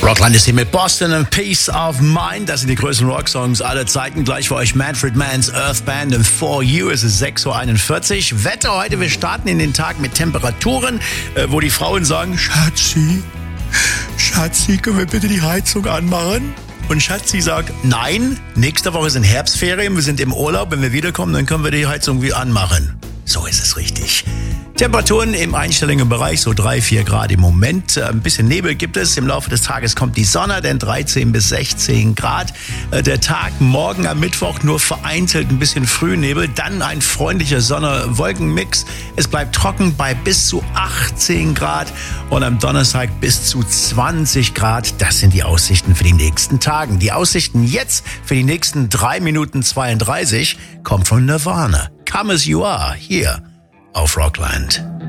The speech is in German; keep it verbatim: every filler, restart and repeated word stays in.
Rockland ist hier mit Boston und Peace of Mind. Das sind die größten Rocksongs aller Zeiten. Gleich für euch Manfred Mann's Earth Band und For You. Es ist sechs Uhr einundvierzig. Wetter heute, wir starten in den Tag mit Temperaturen, wo die Frauen sagen, Schatzi, Schatzi, können wir bitte die Heizung anmachen? Und Schatzi sagt, nein, nächste Woche sind Herbstferien, wir sind im Urlaub. Wenn wir wiederkommen, dann können wir die Heizung wieder anmachen. So ist es richtig. Temperaturen im einstelligen Bereich, so drei, vier Grad im Moment. Ein bisschen Nebel gibt es. Im Laufe des Tages kommt die Sonne, denn dreizehn bis sechzehn Grad. Der Tag morgen am Mittwoch nur vereinzelt ein bisschen Frühnebel, dann ein freundlicher Sonne-Wolkenmix. Es bleibt trocken bei bis zu achtzehn Grad und am Donnerstag bis zu zwanzig Grad. Das sind die Aussichten für die nächsten Tagen. Die Aussichten jetzt für die nächsten drei Minuten zweiunddreißig kommen von Nirvana. Come As You Are, hier auf Rockland.